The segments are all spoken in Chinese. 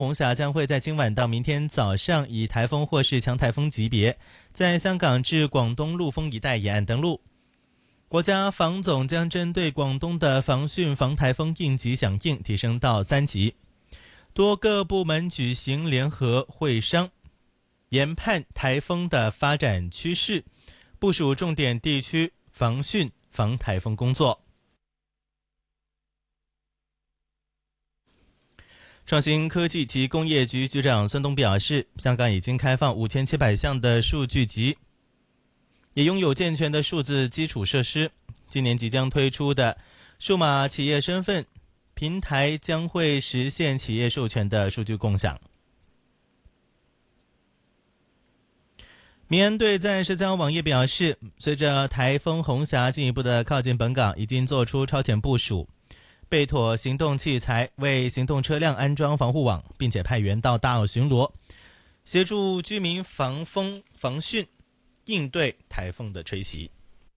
红霞将会在今晚到明天早上以台风或是强台风级别，在香港至广东陆丰一带沿岸登陆。国家防总将针对广东的防汛防台风应急响应提升到3级，多个部门举行联合会商，研判台风的发展趋势，部署重点地区防汛防台风工作。创新科技及工业局局长孙东表示，香港已经开放5700项的数据集，也拥有健全的数字基础设施。今年即将推出的数码企业身份平台将会实现企业授权的数据共享。民安队在社交网页表示，随着台风红霞进一步的靠近本港，已经做出超前部署，备妥行动器材，为行动车辆安装防护网，并且派员到大澳巡逻，协助居民防风防汛，应对台风的吹袭。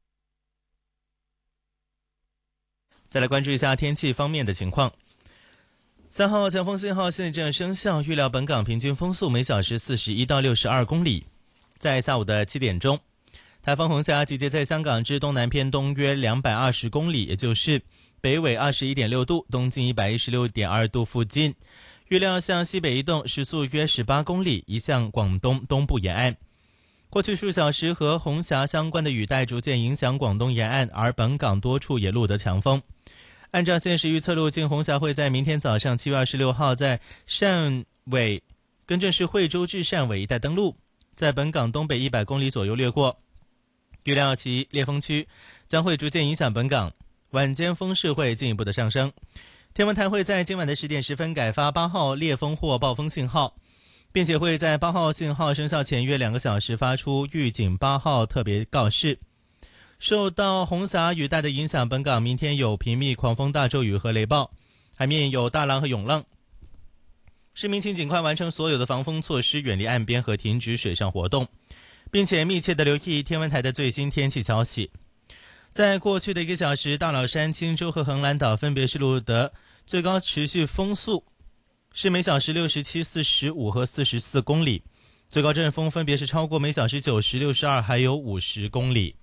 再来关注一下天气方面的情况。3号强风信号现在正生效，预料本港平均风速每小时41到62公里。在下午的7点钟，台风红霞集结在香港之东南偏东约220公里，也就是北纬21.6度，东经116.2度附近，预料向西北移动，时速约18公里，移向广东东部沿岸。过去数小时和红霞相关的雨带逐渐影响广东沿岸，而本港多处也录得强风。按照现时预测路径，红霞会在明天早上7月26号在汕尾，更正是惠州至汕尾一带登陆，在本港东北100公里左右掠过。预料其烈风区将会逐渐影响本港，晚间风势会进一步的上升。天文台会在今晚的10点10分改发8号烈风或暴风信号，并且会在8号信号生效前约2个小时发出预警8号特别告示。受到红霞雨带的影响，本港明天有频密狂风大骤雨和雷暴，海面有大浪和涌浪。市民请尽快完成所有的防风措施，远离岸边和停止水上活动，并且密切的留意天文台的最新天气消息。在过去的1个小时，大老山、青洲和横兰岛分别是录得最高持续风速是每小时67、45和44公里，最高阵风分别是超过每小时90、62还有50公里。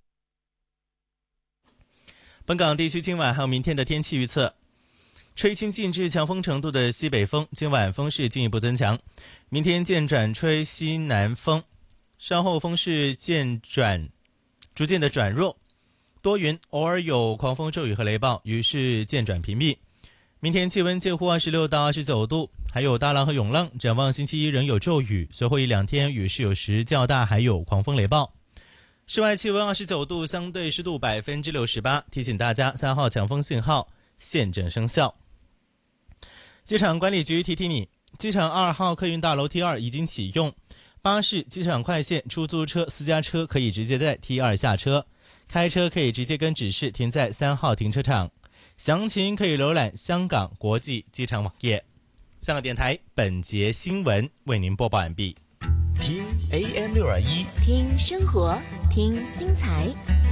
本港地区今晚还有明天的天气预测，吹轻近至强风程度的西北风，今晚风势进一步增强，明天渐转吹西南风，稍后风势逐渐的转弱，多云，偶尔有狂风骤雨和雷暴，雨势渐转频密。明天气温介乎26到29度，还有大浪和涌浪。展望星期一仍有骤雨，随后1-2天雨势有时较大，还有狂风雷暴。室外气温29度，相对湿度68%。提醒大家，3号强风信号现正生效。机场管理局提提你，机场2号客运大楼 T2 已经启用，巴士、机场快线、出租车、私家车可以直接在 T2 下车，开车可以直接跟指示停在3号停车场。详情可以浏览香港国际机场网页。香港电台本节新闻为您播报完毕。 听 AM621， 听生活，听精彩。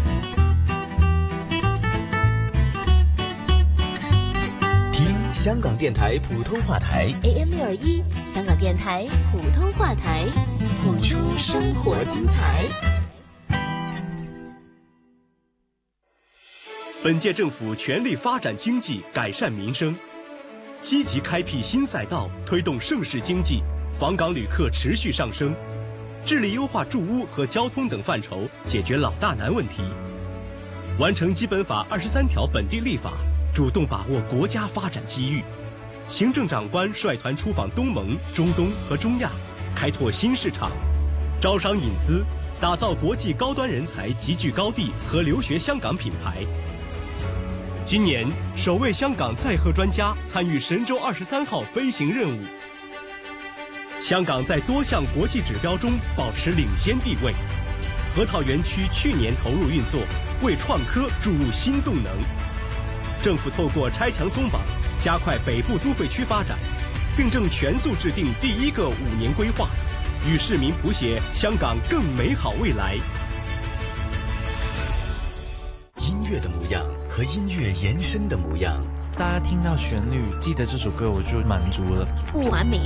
听香港电台普通话台 AM621，香港电台普通话台，谱出生活精彩。 本届政府全力发展经济，改善民生，积极开辟新赛道，推动盛事经济，访港旅客持续上升，致力优化住屋和交通等范畴，解决老大难问题，完成基本法23条本地立法，主动把握国家发展机遇。行政长官率团出访东盟、中东和中亚，开拓新市场，招商引资，打造国际高端人才集聚高地和留学香港品牌。今年首位香港载荷专家参与神舟23号飞行任务。香港在多项国际指标中保持领先地位。河套园区去年投入运作，为创科注入新动能。政府透过拆墙松绑，加快北部都会区发展，并正全速制定第1个5年规划，与市民谱写香港更美好未来。 音乐的模样和音乐延伸的模样， 大家听到旋律记得这首歌，我就满足了。 不完美